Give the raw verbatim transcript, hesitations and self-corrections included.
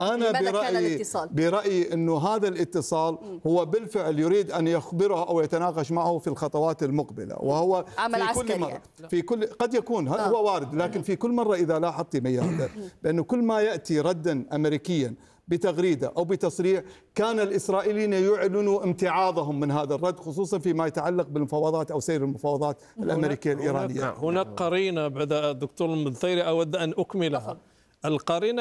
أنا برأيي برأيي أنه هذا الاتصال هو بالفعل يريد أن يخبره أو يتناقش معه في الخطوات المقبلة، وهو عمل في كل مرة يعني. في كل قد يكون آه. هو وارد، لكن في كل مرة إذا لاحظت ميادة بأنه كل ما يأتي ردا أمريكيا بتغريدة أو بتصريح كان الإسرائيليين يعلنوا امتعاضهم من هذا الرد، خصوصا فيما يتعلق بالمفاوضات أو سير المفاوضات الأمريكية الإيرانية. هناك قرينة بعد الدكتور المنثيري أود أن أكملها. القرينة